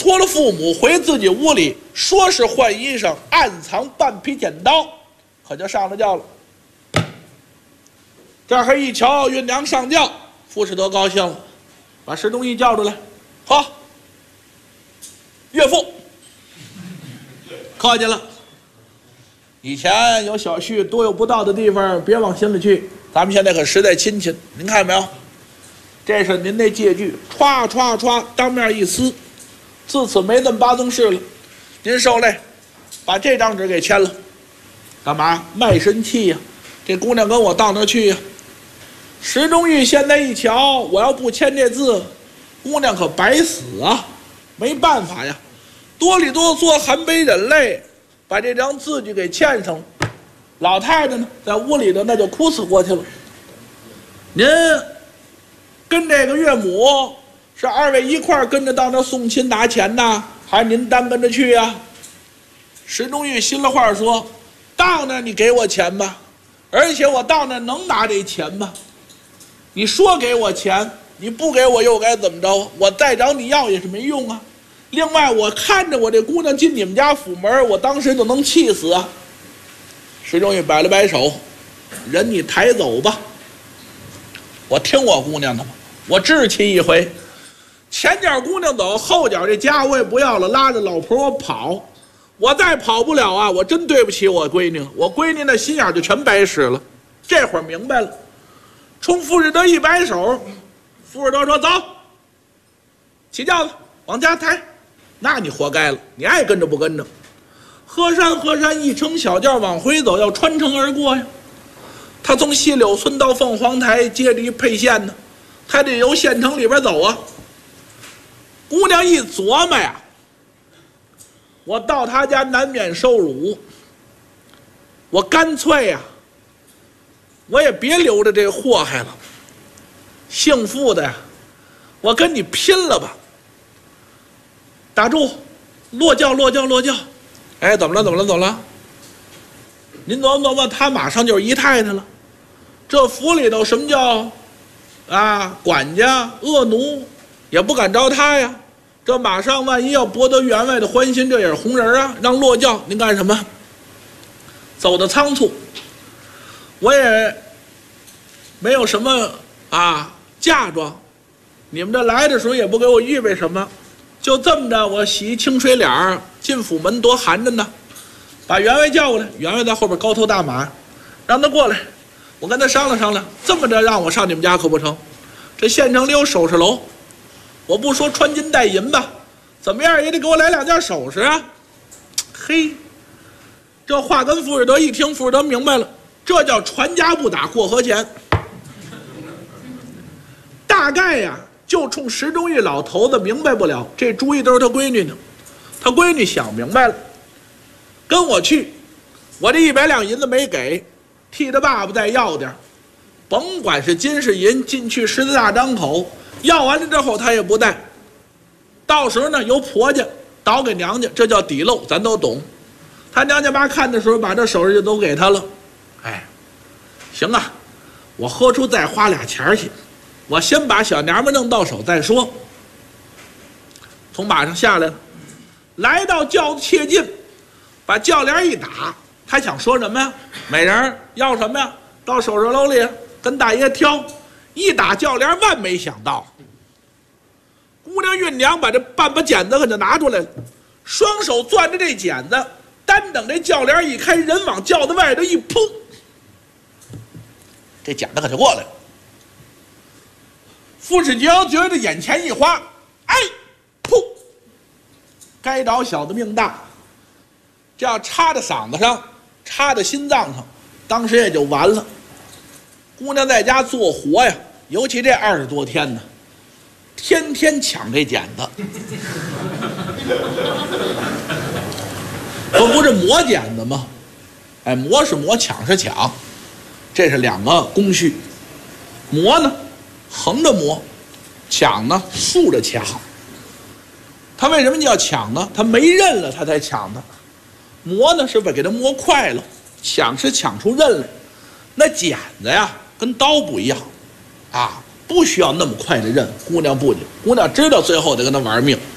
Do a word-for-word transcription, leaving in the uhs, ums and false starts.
托了父母回自己屋里，说是换衣裳，暗藏半匹剪刀，可就上了轿了。这儿一瞧运娘上轿，傅士德高兴了，把石忠义叫出来，好，岳父，客气了。以前有小婿多有不到的地方，别往心里去。咱们现在可实在亲戚，您看没有？这是您那借据，歘歘歘，当面一撕，自此没这么八宗事了。您受累，把这张纸给签了。干嘛？卖身契呀！这姑娘跟我到那儿去呀！石忠义现在一瞧，我要不签这字，姑娘可白死啊！没办法呀，哆里哆嗦，含悲忍泪，把这张字据给签上了。老太太呢，在屋里头那就哭死过去了。您跟这个岳母是二位一块儿跟着到那送亲拿钱呢，还是您单跟着去呀？石忠义心里话说，到那你给我钱吧，而且我到那能拿这钱吗？你说给我钱，你不给我又该怎么着？我再找你要也是没用啊。另外我看着我这姑娘进你们家府门，我当时就能气死啊。石忠义摆了摆手，人你抬走吧，我听我姑娘的吧，我志气一回，前脚姑娘走，后脚这家我也不要了，拉着老婆我跑，我再跑不了啊，我真对不起我闺女，我闺女那心眼就全白使了。这会儿明白了，冲傅士德一摆手，傅士德说走，起轿子往家抬。那你活该了，你爱跟着不跟着。喝山喝山，一乘小轿往回走，要穿城而过呀。他从西柳村到凤凰台，接着一沛县呢，他得由县城里边走啊。姑娘一琢磨呀，我到他家难免受辱，我干脆呀，我也别留着这祸害了。姓傅的呀，我跟你拼了吧！打住，落轿落轿落轿！哎，怎么了？怎么了？怎么了？您琢磨琢磨，他马上就是姨太太了。这府里头什么叫啊管家恶奴，也不敢招他呀。这马上万一要博得员外的欢心，这也是红人啊！让落轿，您干什么？走得仓促，我也没有什么啊嫁妆，你们这来的时候也不给我预备什么。就这么着，我洗清水脸进府门，多寒碜呢！把员外叫过来，员外在后边高头大马，让他过来，我跟他商量商量。这么着让我上你们家可不成？这县城里有首饰楼，我不说穿金戴银吧，怎么样也得给我来两件首饰啊！嘿，这话跟傅士德一听，傅士德明白了，这叫传家不打过河前。大概呀。就冲石忠义老头子明白不了，这主意都是他闺女呢。他闺女想明白了，跟我去，我这一百两银子没给，替他爸爸再要点，甭管是金是银，进去狮子大张口，要完了之后他也不带。到时候呢，由婆家倒给娘家，这叫底漏，咱都懂。他娘家妈看的时候，把这首饰就都给他了。哎，行啊，我喝出再花俩钱去。我先把小娘们弄到手再说。从马上下来了，来到轿子切近，把轿帘一打，他想说什么呀？美人要什么呀？到首饰楼里跟大爷挑。一打轿帘，万没想到，姑娘运娘把这半把剪子可就拿出来了，双手攥着这剪子，单等这轿帘一开，人往轿子外头一扑，这剪子可就过来了。傅士德觉得眼前一花，哎，噗！该着小子命大，这要插在嗓子上，插在心脏上，当时也就完了。姑娘在家做活呀，尤其这二十多天呢，天天抢这剪子，这不是磨剪子吗？哎，磨是磨，抢是抢，这是两个工序。磨呢？横着磨，抢呢竖着抢。他为什么叫抢呢？他没刃了，他才抢的。磨呢是为给他磨快了，抢是抢出刃来。那剪子呀，跟刀不一样，啊，不需要那么快的刃。姑娘不仅，姑娘知道最后得跟他玩命。